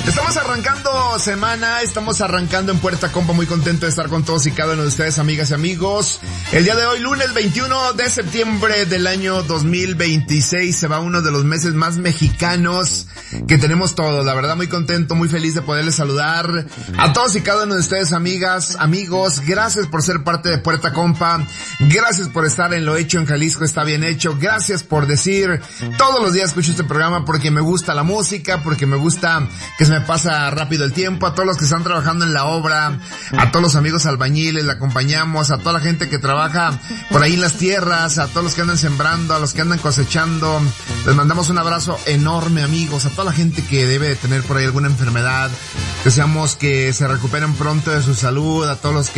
Estamos arrancando semana, estamos arrancando en Puerta Compa, muy contento de estar con todos y cada uno de ustedes, amigas y amigos. El día de hoy, lunes 21 de septiembre del año 2026, se va uno de los meses más mexicanos que tenemos todos. La verdad, muy contento, muy feliz de poderles saludar a todos y cada uno de ustedes, amigas, amigos. Gracias por ser parte de Puerta Compa. Gracias por estar en Lo Hecho en Jalisco Está Bien Hecho. Gracias por decir, todos los días escucho este programa porque me gusta la música, porque me gusta que se me pasa rápido el tiempo. A todos los que están trabajando en la obra, a todos los amigos albañiles, le acompañamos, a toda la gente que trabaja por ahí en las tierras, a todos los que andan sembrando, a los que andan cosechando. Les mandamos un abrazo enorme, amigos. A toda la gente que debe de tener por ahí alguna enfermedad, deseamos que se recuperen pronto de su salud. A todos los que